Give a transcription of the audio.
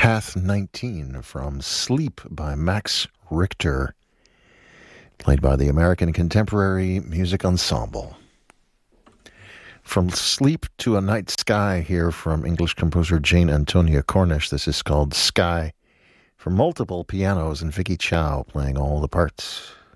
Path 19 from Sleep by Max Richter, played by the American Contemporary Music Ensemble. From Sleep to a Night Sky here from English composer Jane Antonia Cornish. This is called Sky, for multiple pianos and Vicky Chow playing all the parts.